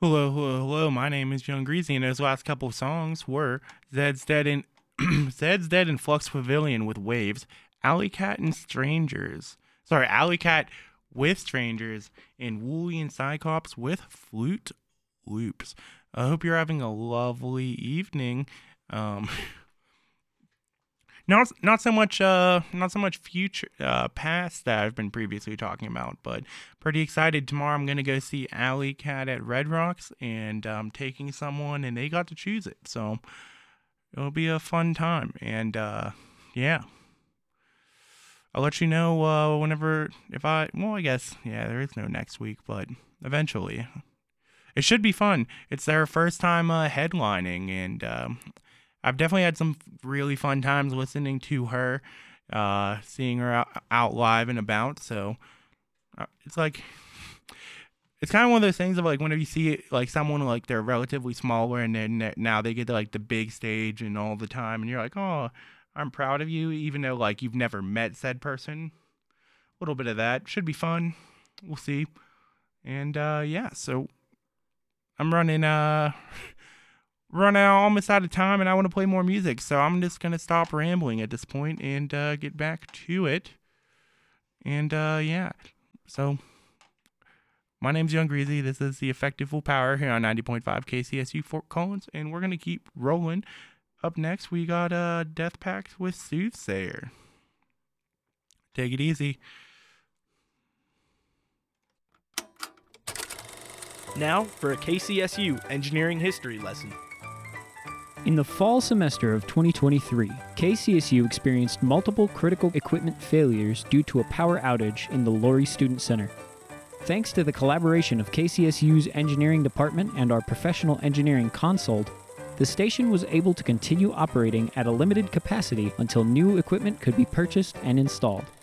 Hello, hello, hello. My name is Young Greasy, and those last couple of songs were Zed's Dead in Zed's Dead in Flux Pavilion with Waves, Alley Cat and Strangers. Sorry, Alley Cat with Strangers, and Wooly and Cyclops with Flute Loops. I hope you're having a lovely evening. Um, not so much future past that I've been previously talking about, but pretty excited. Tomorrow I'm gonna go see Alley Cat at Red Rocks, and taking someone, and they got to choose it, so it'll be a fun time. And yeah, I'll let you know whenever if I well I guess yeah there is no next week, but eventually it should be fun. It's their first time headlining, and I've definitely had some really fun times listening to her, seeing her out live and about. So it's like it's kind of one of those things of like whenever you see it, like someone like they're relatively smaller, and then now they get to like the big stage and all the time, and you're like, oh, I'm proud of you, even though like you've never met said person. A little bit of that should be fun. We'll see. And yeah, so I'm running out almost out of time, and I want to play more music, so I'm just gonna stop rambling at this point and get back to it. And yeah, so my name's Young Greasy. This is the Effective Full Power here on 90.5 KCSU Fort Collins, and we're gonna keep rolling. Up next, we got Death Pact with Soothsayer. Take it easy. Now for a KCSU engineering history lesson. In the fall semester of 2023, KCSU experienced multiple critical equipment failures due to a power outage in the Laurie Student Center. Thanks to the collaboration of KCSU's engineering department and our professional engineering consult, the station was able to continue operating at a limited capacity until new equipment could be purchased and installed.